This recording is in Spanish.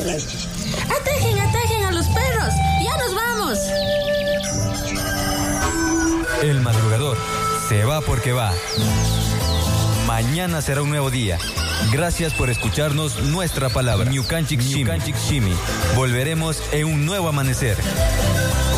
Atajen a los perros. Ya nos vamos. El madrugador se va porque va. Mañana será un nuevo día. Gracias por escucharnos nuestra palabra. Ñukanchik Shimi. Volveremos en un nuevo amanecer.